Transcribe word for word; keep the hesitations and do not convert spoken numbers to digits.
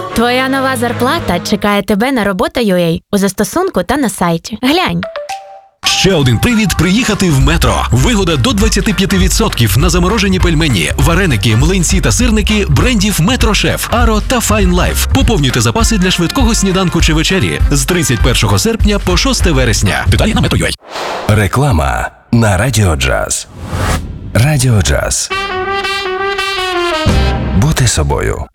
Твоя нова зарплата чекає тебе на робота точка ю а у застосунку та на сайті. Глянь. Ще один привід приїхати в Метро. Вигода до двадцять п'ять відсотків на заморожені пельмені, вареники, млинці та сирники брендів Метро Шеф, Аро та Fine Life. Поповнюйте запаси для швидкого сніданку чи вечері з тридцять першого серпня по шосте вересня. Деталі на метро точка ю а. Реклама на Радіо Джаз. Радіо Джаз. Бути собою.